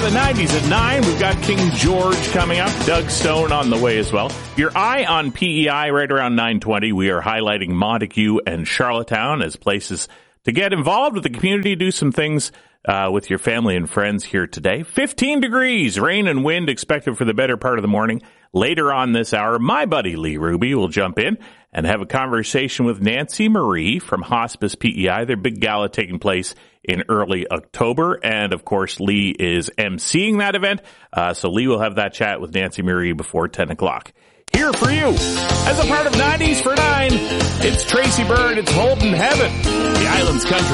the 90s at 9. We've got King George coming up. Doug Stone on the way as well. Your eye on PEI right around 9:20. We are highlighting Montague and Charlottetown as places to get involved with the community, do some things with your family and friends here today. 15 degrees, rain and wind expected for the better part of the morning. Later on this hour, my buddy Lee Ruby will jump in and have a conversation with Nancy Marie from Hospice PEI. Their big gala taking place in early October. And, of course, Lee is emceeing that event. So Lee will have that chat with Nancy Marie before 10 o'clock. Here for you, as a part of 90s for 9, it's Tracy Byrne. It's Holden Heaven, the Islands Country.